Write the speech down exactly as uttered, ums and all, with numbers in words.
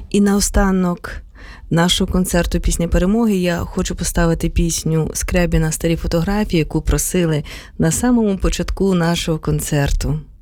І наостанок нашого концерту «Пісня перемоги» я хочу поставити пісню Скрябіна «Старі фотографії», яку просили на самому початку нашого концерту.